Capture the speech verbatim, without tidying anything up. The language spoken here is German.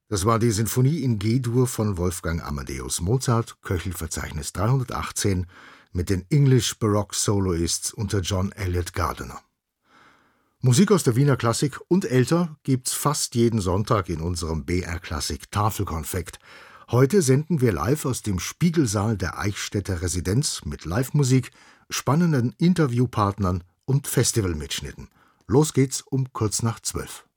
Das war die Sinfonie in G-Dur von Wolfgang Amadeus Mozart, Köchelverzeichnis dreihundertachtzehn, mit den English Baroque Soloists unter John Eliot Gardiner. Musik aus der Wiener Klassik und älter gibt's fast jeden Sonntag in unserem B R Klassik Tafelkonfekt. Heute senden wir live aus dem Spiegelsaal der Eichstätter Residenz mit Live-Musik, spannenden Interviewpartnern und Festivalmitschnitten. Los geht's um kurz nach zwölf.